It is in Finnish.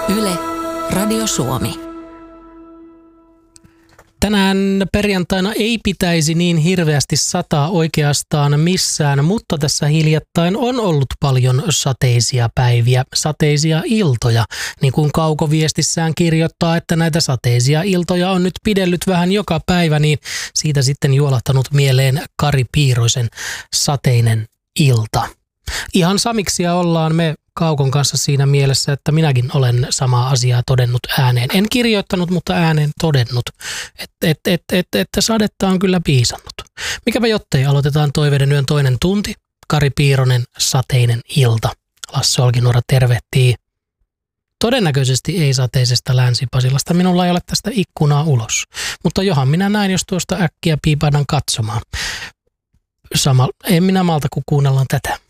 Yle, Radio Suomi. Tänään perjantaina ei pitäisi niin hirveästi sataa oikeastaan missään, mutta tässä hiljattain on ollut paljon sateisia päiviä, sateisia iltoja. Niin kuin Kauko-viestissään kirjoittaa, että näitä sateisia iltoja on nyt pidellyt vähän joka päivä, niin siitä sitten juolahtanut mieleen Kari Piiroisen Sateinen ilta. Ihan samiksia ollaan me Kaukon kanssa siinä mielessä, että minäkin olen samaa asiaa todennut ääneen. En kirjoittanut, mutta ääneen todennut, että sadetta on kyllä piisannut. Mikäpä jottei, aloitetaan Toiveiden yön toinen tunti. Kari Piironen, Sateinen ilta. Lasse Olkinuora tervehtii. Todennäköisesti ei sateisesta Länsi-Pasilasta. Minulla ei ole tästä ikkunaa ulos. Mutta johan minä näin, jos tuosta äkkiä piipaidan katsomaan. En minä malta, kun kuunnellaan tätä.